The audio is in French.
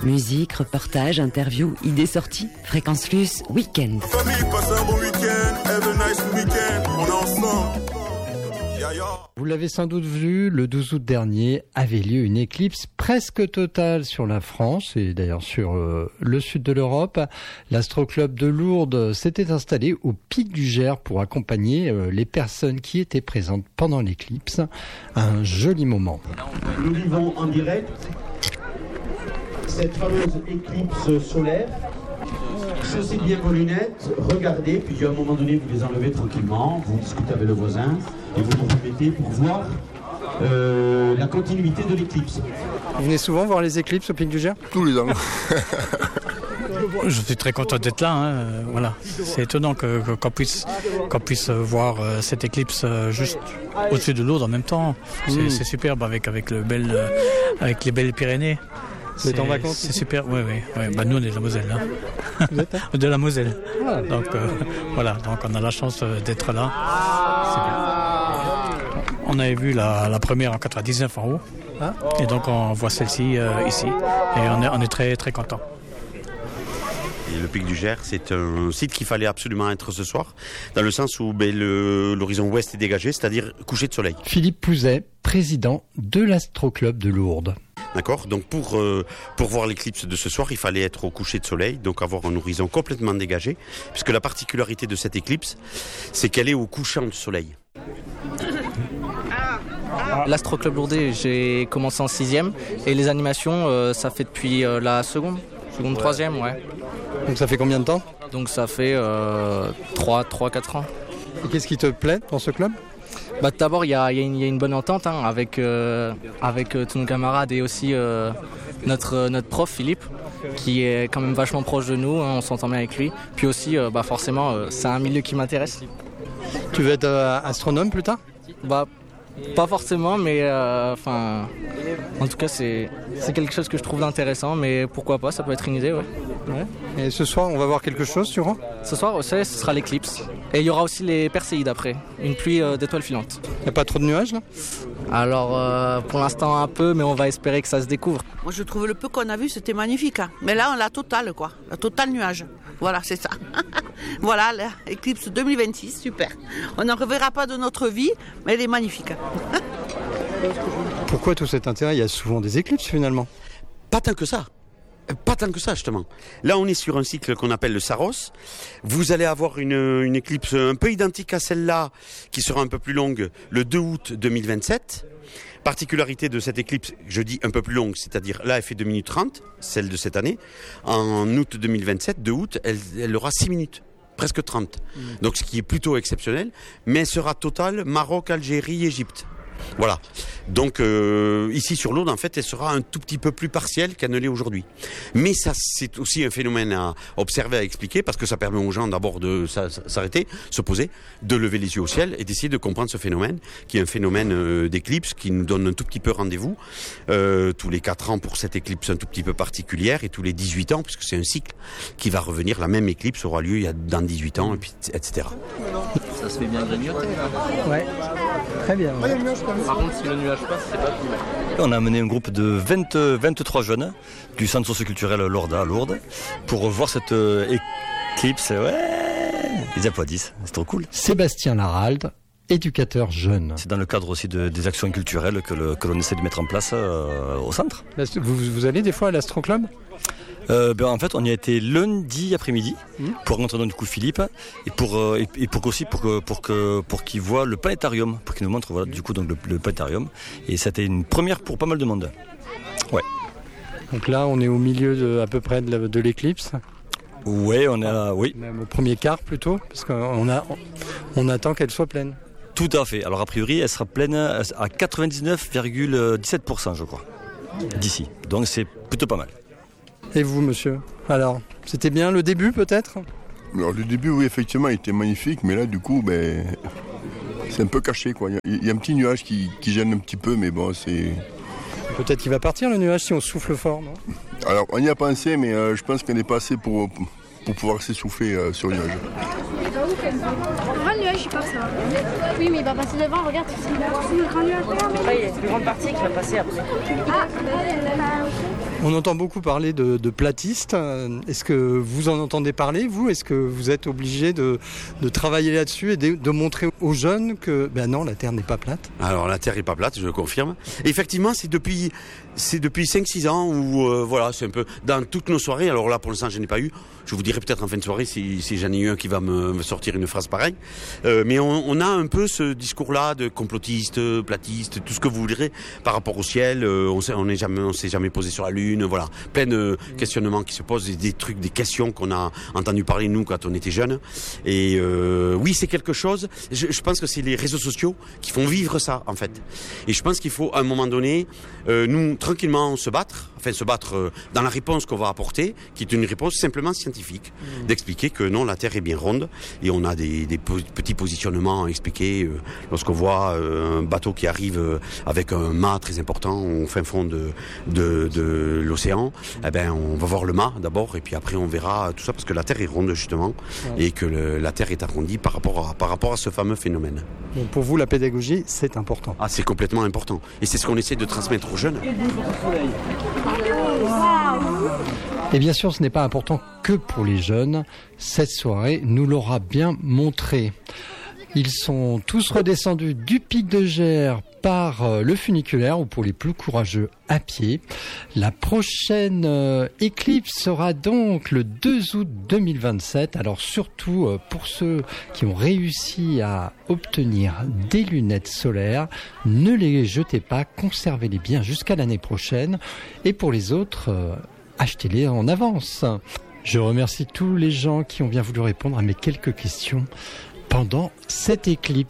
Musique, reportages, interviews, idées sorties. Fréquence Plus, week-end. Famille, passe un bon week-end. Have a nice week-end. On est ensemble. Vous l'avez sans doute vu, le 12 août dernier avait lieu une éclipse presque totale sur la France et d'ailleurs sur le sud de l'Europe. L'Astroclub de Lourdes s'était installé au pic du Gers pour accompagner les personnes qui étaient présentes pendant l'éclipse. Un joli moment. Nous vivons en direct cette fameuse éclipse solaire. Chaussez bien vos lunettes, regardez, puis à un moment donné, vous les enlevez tranquillement, vous discutez avec le voisin et vous vous remettez pour voir la continuité de l'éclipse. Vous venez souvent voir les éclipses au pic du Gers ? Tous les ans. Je suis très content d'être là. Voilà. C'est étonnant qu'on puisse voir cette éclipse juste au-dessus de Lourdes en même temps. C'est superbe avec les belles Pyrénées. Vous êtes en vacances ? C'est super, oui. Bah, nous, on est de la Moselle. Hein. Vous êtes de la Moselle. Ah. Donc, voilà, donc on a la chance d'être là. C'est bien. On avait vu la première en 99 en haut. Ah. Et donc, on voit celle-ci ici. Et on est très, très contents. Et le pic du Gers, c'est un site qu'il fallait absolument être ce soir, dans le sens où l'horizon ouest est dégagé, c'est-à-dire coucher de soleil. Philippe Pouzet, président de l'Astroclub de Lourdes. D'accord. Donc pour voir l'éclipse de ce soir, il fallait être au coucher de soleil, donc avoir un horizon complètement dégagé, puisque la particularité de cette éclipse, c'est qu'elle est au couchant du soleil. L'Astroclub Lourdes, j'ai commencé en 6e, et les animations, ça fait depuis la seconde, 3e, ouais. Donc ça fait combien de temps ? Donc ça fait 3-4 ans. Et qu'est-ce qui te plaît dans ce club ? Bah, d'abord, il y a une bonne entente avec tous nos camarades et aussi notre prof Philippe, qui est quand même vachement proche de nous, on s'entend bien avec lui. Puis aussi, forcément, c'est un milieu qui m'intéresse. Tu veux être astronome plus tard ? Bah, pas forcément, mais en tout cas, c'est quelque chose que je trouve intéressant, mais pourquoi pas, ça peut être une idée, ouais. Et ce soir, on va voir quelque chose, tu vois ? Ce soir, ce sera l'éclipse. Et il y aura aussi les Perséides après, une pluie d'étoiles filantes. Il n'y a pas trop de nuages, là ? Alors, pour l'instant, un peu, mais on va espérer que ça se découvre. Moi, je trouve le peu qu'on a vu, c'était magnifique. Hein. Mais là, on a la totale, quoi. La totale nuage. Voilà, c'est ça. Voilà, l'éclipse 2026, super. On n'en reverra pas de notre vie, mais elle est magnifique. Pourquoi tout cet intérêt ? Il y a souvent des éclipses, finalement. Pas tant que ça. Pas tant que ça, justement. Là, on est sur un cycle qu'on appelle le Saros. Vous allez avoir une éclipse un peu identique à celle-là, qui sera un peu plus longue, le 2 août 2027. Particularité de cette éclipse, je dis un peu plus longue, c'est-à-dire là, elle fait 2 minutes 30, celle de cette année. En août 2027, 2 août, elle aura 6 minutes. Presque 30. Donc, ce qui est plutôt exceptionnel. Mais elle sera totale Maroc, Algérie, Égypte. Voilà. Donc ici sur Lourdes, en fait, elle sera un tout petit peu plus partielle qu'elle ne l'est aujourd'hui. Mais ça, c'est aussi un phénomène à observer, à expliquer, parce que ça permet aux gens d'abord de s'arrêter, se poser, de lever les yeux au ciel et d'essayer de comprendre ce phénomène, qui est un phénomène d'éclipse, qui nous donne un tout petit peu rendez-vous tous les 4 ans pour cette éclipse un tout petit peu particulière, et tous les 18 ans, puisque c'est un cycle qui va revenir. La même éclipse aura lieu dans 18 ans, et puis, etc. Ça se fait bien grignoter, là. Ouais, très bien. Ouais. Par contre, si le nuage passe, c'est pas plus. On a amené un groupe de 23 jeunes du centre socioculturel Lorda à Lourdes pour voir cette éclipse. Ouais, ils applaudissent, c'est trop cool. Sébastien Laralde, éducateur jeune. C'est dans le cadre aussi des actions culturelles que l'on essaie de mettre en place au centre. Vous allez des fois à l'Astroclub ? En fait, on y a été lundi après-midi pour rencontrer donc du coup Philippe et pour qu'il voit le planétarium, pour qu'il nous montre du coup donc le planétarium. Et c'était une première pour pas mal de monde. Ouais. Donc là, on est au milieu à peu près de l'éclipse. Ouais, oui. Même au premier quart plutôt, parce qu'on attend qu'elle soit pleine. Tout à fait. Alors a priori, elle sera pleine à 99,17%, je crois, d'ici. Donc c'est plutôt pas mal. Et vous, monsieur ? Alors, c'était bien le début, peut-être ? Alors, le début, oui, effectivement, il était magnifique, mais là, du coup, c'est un peu caché, quoi. Il y a un petit nuage qui gêne un petit peu, mais bon, c'est... Peut-être qu'il va partir, le nuage, si on souffle fort, non ? Alors, on y a pensé, mais je pense qu'on n'est pas assez pour pouvoir s'essouffler sur le nuage. On voit le nuage, il part, ça. Oui, mais il va passer devant, regarde, c'est le grand nuage. Après, il y a une plus grande partie qui va passer après. On entend beaucoup parler de platistes. Est-ce que vous en entendez parler, vous ? Est-ce que vous êtes obligé de travailler là-dessus et de montrer aux jeunes que non, la Terre n'est pas plate ? Alors la Terre n'est pas plate, je le confirme. Et effectivement, c'est depuis 5-6 ans où c'est un peu dans toutes nos soirées. Alors là, pour l'instant, je n'ai pas eu. Je vous dirai peut-être en fin de soirée si j'en ai eu un qui va me sortir une phrase pareille. Mais on a un peu ce discours-là de complotiste, platiste, tout ce que vous voudrez par rapport au ciel. On s'est jamais posé sur la Lune. Voilà, plein de questionnements qui se posent, des trucs, des questions qu'on a entendu parler nous quand on était jeunes. Et oui, c'est quelque chose. Je pense que c'est les réseaux sociaux qui font vivre ça en fait. Et je pense qu'il faut à un moment donné, nous tranquillement se battre dans la réponse qu'on va apporter, qui est une réponse simplement scientifique, d'expliquer que non, la Terre est bien ronde et on a des petits positionnements à expliquer lorsqu'on voit un bateau qui arrive avec un mât très important au fin fond de l'océan. On va voir le mât d'abord et puis après on verra tout ça parce que la Terre est ronde justement et que la Terre est arrondie par rapport à ce fameux phénomène. Donc pour vous, la pédagogie, c'est important. Ah, c'est complètement important et c'est ce qu'on essaie de transmettre aux jeunes. Et bien sûr, ce n'est pas important que pour les jeunes. Cette soirée nous l'aura bien montré. Ils sont tous redescendus du pic de Gers par le funiculaire ou pour les plus courageux à pied. La prochaine éclipse sera donc le 2 août 2027. Alors surtout pour ceux qui ont réussi à obtenir des lunettes solaires, ne les jetez pas, conservez-les bien jusqu'à l'année prochaine. Et pour les autres, achetez-les en avance. Je remercie tous les gens qui ont bien voulu répondre à mes quelques questions pendant cette éclipse.